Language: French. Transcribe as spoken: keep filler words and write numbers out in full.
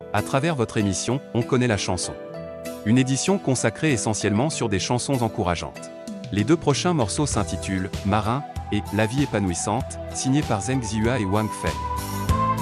À travers votre émission, on connaît la chanson. Une édition consacrée essentiellement sur des chansons encourageantes. Les deux prochains morceaux s'intitulent « Marin » et « La vie épanouissante », signés par Zheng Ziyue et Wang Fei.